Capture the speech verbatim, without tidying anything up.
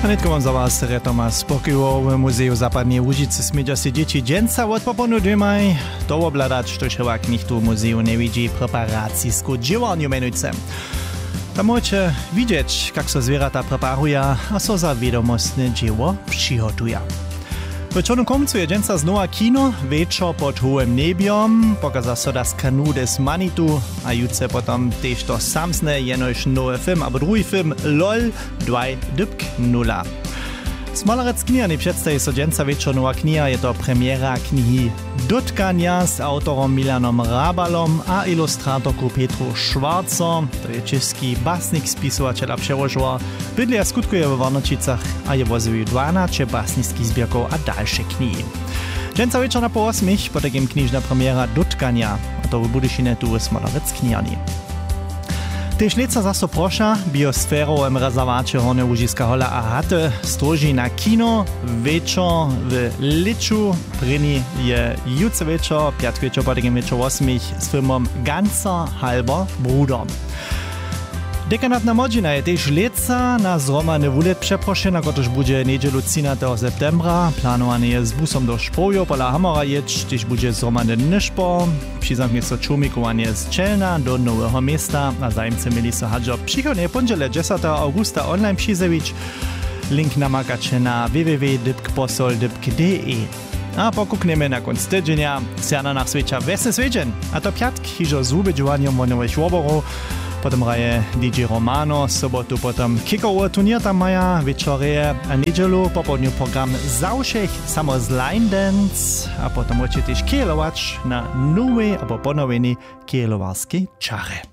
A netko mam za was retoma spokoju w Muzeju Zapadnej Łužice smieđa si dzieci dženca od poponu dymaj. To obladać, što ševak nichtu w muzeju nie widzi preparacijsku dživarniu menujce. Tam możecie widzieć, jak so zwierata preparuje, a so za wiadomostne dzieło przygotują. W czornym końcu je dženca znowa kino, wieczor pod hołym nebiom, pokaza so das Kanu des Manitu, a jutce potom też to samsne jenož nowy film, albo drugi film LOL dwa dybk nula. Smalarec kniha nie przedstawi so dženca wieczor nowa kniha, je to premiera knihy Dotkania z autorom Milanom Rabalom a ilustratorku Petru Schwarzer, to je český basnik, spisovateľ a přełožoval, bydlia skutkuje w Warnočicach a je woził dwanaście basnických zbierkov a dalsze knihy. Dženca wieczor na po osmich, potem knižna premiera Dotkania, a to w Budyšine tu w Smalarec kniharni. Tež leca zaso proša biosférowym rezerwacie Hornja Łužiska hola a hatte stroži na kino večer w Liczu. První je jutce večer, piatk večer, potem večer osmich s filmom Ganzer halber Bruder. Dekanatna modzina je tež leca na zromadny wulet przeprošena, kotož bude nedelu třicátého septembra. Planowany je z busom do Špojo pola Hamora ječ, tež bude zromadny nišpo. Přizamknie so čumikowanie z Čelna do Nowego Miasta. A zajemce mieli so hadžo přichodne ponděle dziesiątego augusta online přizevič. Link namakače na w w w tečka dybkposol tečka dybk tečka d e. A pokukneme na konc tydzienia. Sjana nach sveča vesny svedžen. A to piatk hižo z ubedžovanjem vonových woborov. Potem raje D J Romano, sobotu potom kickover turnier tam maja, večereje a nedželu, popodnju program Zaušech, samo z line dance, a potom určite kielovač na nové a ponovení kielovarské čare.